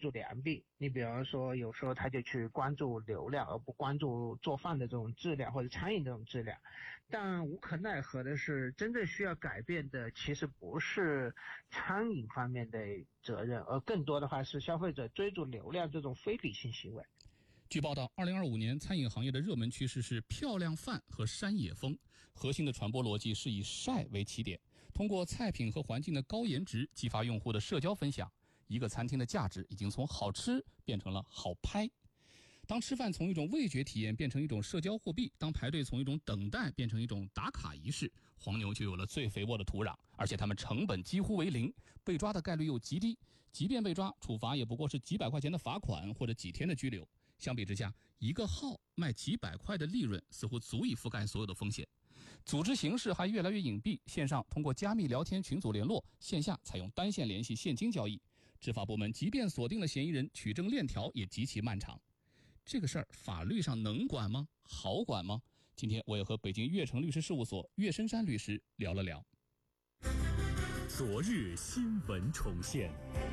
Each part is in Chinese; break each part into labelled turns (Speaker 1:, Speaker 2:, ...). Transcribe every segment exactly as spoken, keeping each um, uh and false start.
Speaker 1: 注良币。你比方说有时候他就去关注流量，而不关注做饭的这种质量或者餐饮这种质量。但无可奈何的是，真正需要改变的其实不是餐饮方面的责任，而更多的话是消费者追逐流量这种非理性行为。
Speaker 2: 据报道，二零二五年餐饮行业的热门趋势是漂亮饭和山野风，核心的传播逻辑是以晒为起点，通过菜品和环境的高颜值激发用户的社交分享。一个餐厅的价值已经从好吃变成了好拍。当吃饭从一种味觉体验变成一种社交货币，当排队从一种等待变成一种打卡仪式，黄牛就有了最肥沃的土壤，而且他们成本几乎为零，被抓的概率又极低，即便被抓，处罚也不过是几百块钱的罚款或者几天的拘留。相比之下，一个号卖几百块的利润似乎足以覆盖所有的风险。组织形式还越来越隐蔽，线上通过加密聊天群组联络，线下采用单线联系现金交易。执法部门即便锁定了嫌疑人，取证链条也极其漫长。这个事儿法律上能管吗？好管吗？今天我也和北京悦城律师事务所岳深山律师聊了聊。
Speaker 3: 昨日新闻重现。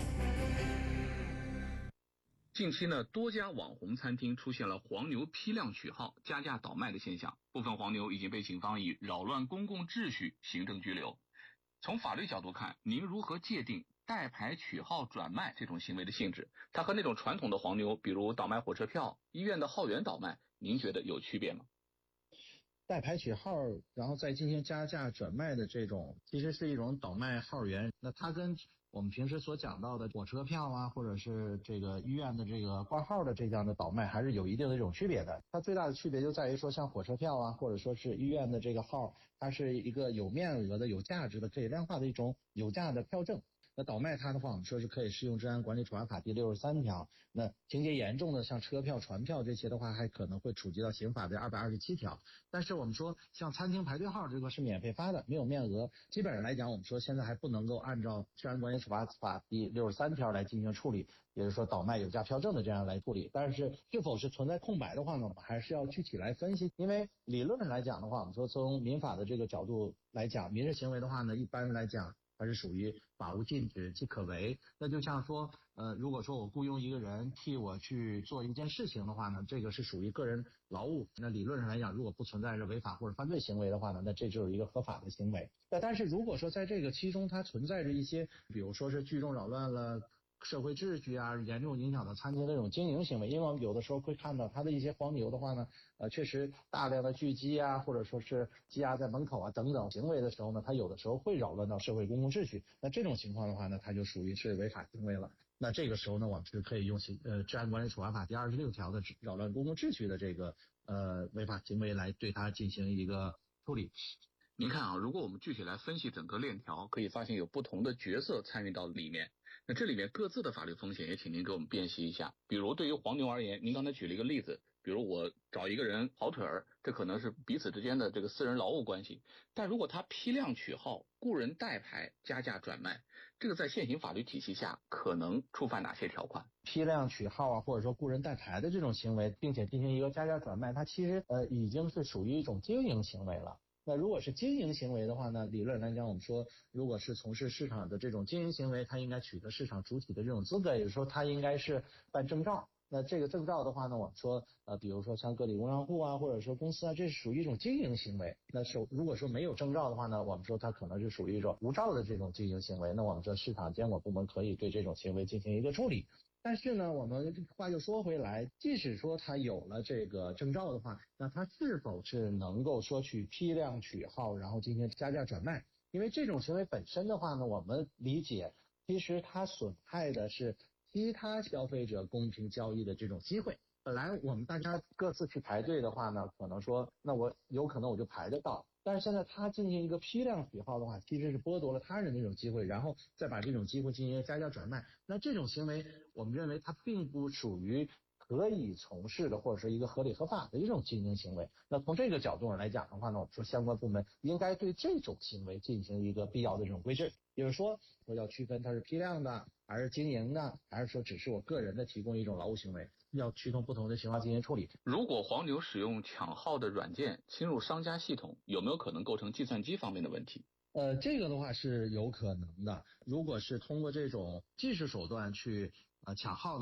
Speaker 4: 近期呢，多家网红餐厅出现了黄牛批量取号、加价倒卖的现象，部分黄牛已经被警方以扰乱公共秩序行政拘留。从法律角度看，您如何界定代牌取号转卖这种行为的性质？它和那种传统的黄牛，比如倒卖火车票、医院的号源倒卖，您觉得有区别吗？
Speaker 5: 代牌取号然后再进行加价转卖的这种，其实是一种倒卖号源。那它跟我们平时所讲到的火车票啊，或者是这个医院的这个挂号的这样的倒卖还是有一定的这种区别的。它最大的区别就在于说，像火车票啊，或者说是医院的这个号，它是一个有面额的、有价值的、可以量化的一种有价的票证。那倒卖它的话，我们说是可以适用治安管理处罚法第六十三条。那情节严重的像车票、传票这些的话，还可能会触及到刑法的二百二十七条。但是我们说像餐厅排队号这个是免费发的，没有面额，基本上来讲，我们说现在还不能够按照治安管理处罚法第六十三条来进行处理，也就是说倒卖有价票证的这样来处理。但是是否是存在空白的话呢，我们还是要具体来分析。因为理论上来讲的话，我们说从民法的这个角度来讲，民事行为的话呢，一般来讲它是属于法无禁止即可为。那就像说呃，如果说我雇佣一个人替我去做一件事情的话呢，这个是属于个人劳务。那理论上来讲，如果不存在着违法或者犯罪行为的话呢，那这就是一个合法的行为。那但是如果说在这个其中它存在着一些，比如说是聚众扰乱了社会秩序啊，严重影响到餐厅的这种经营行为。因为我们有的时候会看到它的一些黄牛的话呢，呃，确实大量的聚集啊，或者说是积压在门口啊等等行为的时候呢，它有的时候会扰乱到社会公共秩序。那这种情况的话呢，它就属于是违法行为了。那这个时候呢，我们是可以用刑呃治安管理处罚法第二十六条的扰乱公共秩序的这个呃违法行为来对它进行一个处理。
Speaker 4: 您看啊，如果我们具体来分析整个链条，可以发现有不同的角色参与到里面。那这里面各自的法律风险也请您给我们辨析一下。比如对于黄牛而言，您刚才举了一个例子，比如我找一个人跑腿儿，这可能是彼此之间的这个私人劳务关系。但如果他批量取号、雇人代牌、加价转卖，这个在现行法律体系下可能触犯哪些条款？
Speaker 5: 批量取号啊，或者说雇人代牌的这种行为，并且进行一个加价转卖，它其实呃已经是属于一种经营行为了。那如果是经营行为的话呢，理论来讲，我们说如果是从事市场的这种经营行为，它应该取得市场主体的这种资格，也就是说它应该是办证照。那这个证照的话呢，我们说呃，比如说像个体工商户啊，或者说公司啊，这是属于一种经营行为。那是如果说没有证照的话呢，我们说它可能是属于一种无照的这种经营行为。那我们说市场监管部门可以对这种行为进行一个处理。但是呢，我们话又说回来，即使说他有了这个证照的话，那他是否是能够说去批量取号，然后进行加价转卖？因为这种行为本身的话呢，我们理解其实它损害的是其他消费者公平交易的这种机会。本来我们大家各自去排队的话呢，可能说那我有可能我就排得到，但是现在他进行一个批量取号的话，其实是剥夺了他人的这种机会，然后再把这种机会进行加价转卖。那这种行为我们认为它并不属于可以从事的或者是一个合理合法的一种经营行为。那从这个角度上来讲的话呢，我们说相关部门应该对这种行为进行一个必要的这种规制，也就是说我要区分它是批量的还是经营的，还是说只是我个人的提供一种劳务行为，要趋同不同的情况进行处理。
Speaker 4: 如果黄牛使用抢号的软件侵入商家系统，有没有可能构成计算机方面的问题？
Speaker 5: 呃，这个的话是有可能的。如果是通过这种技术手段去呃抢号的